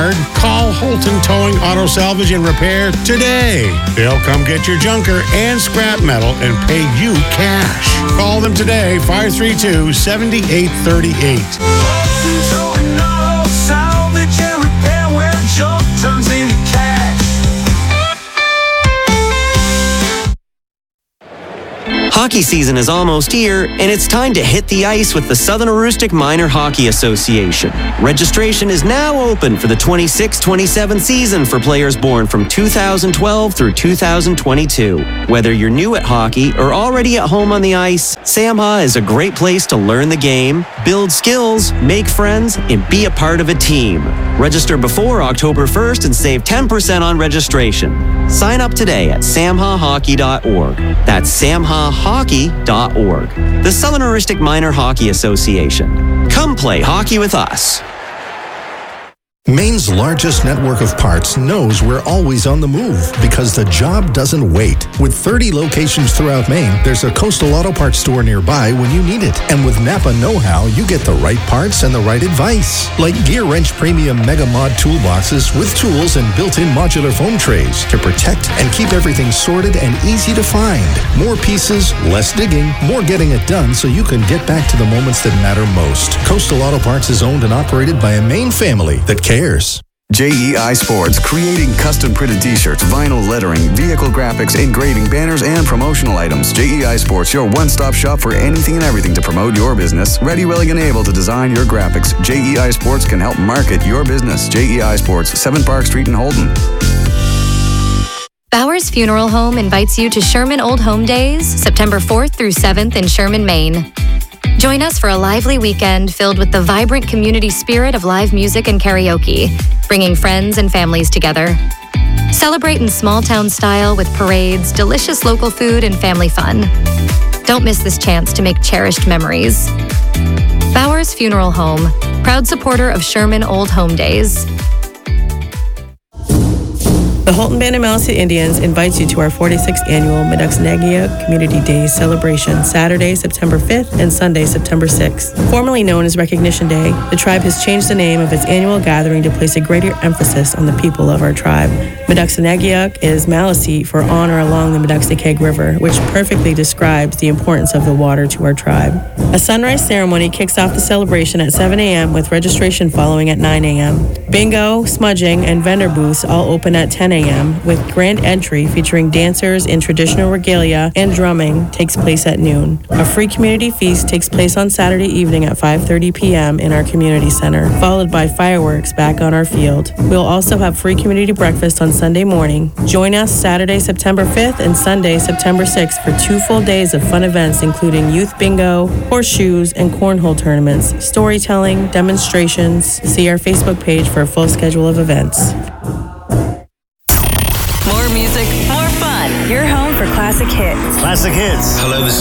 Call Holton Towing Auto Salvage and Repair today. They'll come get your junker and scrap metal and pay you cash. Call them today, 532-7838. Holton Towing Auto Salvage and Repair, where junk turns into cash. Hockey season is almost here, and it's time to hit the ice with the Southern Aroostook Minor Hockey Association. Registration is now open for the 26-27 season for players born from 2012 through 2022. Whether you're new at hockey or already at home on the ice, SAMHA is a great place to learn the game, build skills, make friends, and be a part of a team. Register before October 1st and save 10% on registration. Sign up today at samhahockey.org. That's samhahockey.org. The Southern Aroostook Minor Hockey Association. Come play hockey with us. Maine's largest network of parts knows we're always on the move because the job doesn't wait. With 30 locations throughout Maine, there's a Coastal Auto Parts store nearby when you need it. And with Napa Know-How, you get the right parts and the right advice. Like Gear Wrench Premium Mega Mod toolboxes with tools and built-in modular foam trays to protect and keep everything sorted and easy to find. More pieces, less digging, more getting it done so you can get back to the moments that matter most. Coastal Auto Parts is owned and operated by a Maine family that cares. JEI Sports, creating custom printed t-shirts, vinyl lettering, vehicle graphics, engraving, banners, and promotional items. JEI Sports, your one-stop shop for anything and everything to promote your business. Ready, willing, and able to design your graphics. JEI Sports can help market your business. JEI Sports, 7 Park Street in Holden. Bowers Funeral Home invites you to Sherman Old Home Days, September 4th through 7th in Sherman, Maine. Join us for a lively weekend filled with the vibrant community spirit of live music and karaoke, bringing friends and families together. Celebrate in small town style with parades, delicious local food, and family fun. Don't miss this chance to make cherished memories. Bowers Funeral Home, proud supporter of Sherman Old Home Days. The Holton Band of Maliseet Indians invites you to our 46th annual Medux-Nagia Community Days celebration, Saturday, September 5th and Sunday, September 6th. Formerly known as Recognition Day, the tribe has changed the name of its annual gathering to place a greater emphasis on the people of our tribe. Medux-Nagia is Maliseet for honor along the Medux-Nakeg River, which perfectly describes the importance of the water to our tribe. A sunrise ceremony kicks off the celebration at 7 a.m. with registration following at 9 a.m. Bingo, smudging, and vendor booths all open at 10 a.m. with grand entry featuring dancers in traditional regalia and drumming takes place at noon. A free community feast takes place on Saturday evening at 5:30 p.m. in our community center, followed by fireworks back on our field. We'll also have free community breakfast on Sunday morning. Join us Saturday, September 5th and Sunday, September 6th for 2 full days of fun events including youth bingo, horseshoes, and cornhole tournaments, storytelling, demonstrations. See our Facebook page for a full schedule of events. More music, more fun. Your home for classic hits. Classic hits. Hello, this is